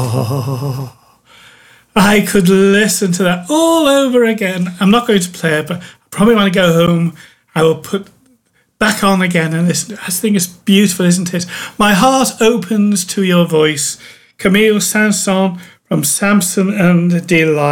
I could listen to that all over again. I'm not going to play it, but I probably want to go home. I will put back on again and listen. I think it's beautiful, isn't it? My heart opens to your voice. Camille Saint-Saëns from Samson and Delight.